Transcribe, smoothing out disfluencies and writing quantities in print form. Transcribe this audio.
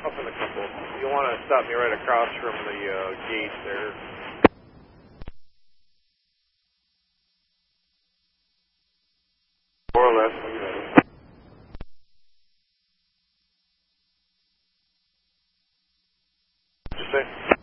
up in a couple. You want to stop me right across from the gate there. More or less. What'd you say?